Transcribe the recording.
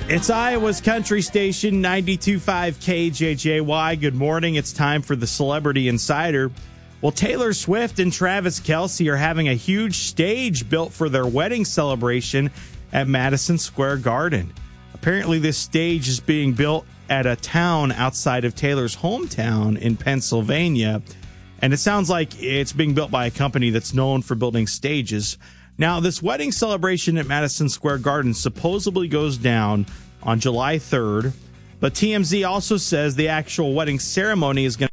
It's Iowa's country station, 92.5 KJJY. Good morning. It's time for the Celebrity Insider. Well, Taylor Swift and Travis Kelce are having a huge stage built for their wedding celebration at Madison Square Garden. Apparently, this stage is being built at a town outside of Taylor's hometown in Pennsylvania. And it sounds like it's being built by a company that's known for building stages. Now, this wedding celebration at Madison Square Garden supposedly goes down on July 3rd, but TMZ also says the actual wedding ceremony is going